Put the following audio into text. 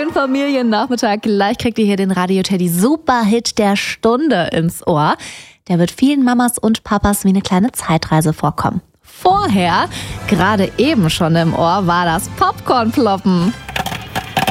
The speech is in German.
den Familiennachmittag. Gleich kriegt ihr hier den Radio Teddy Superhit der Stunde ins Ohr. Der wird vielen Mamas und Papas wie eine kleine Zeitreise vorkommen. Vorher, gerade eben schon im Ohr, war das Popcorn-Ploppen.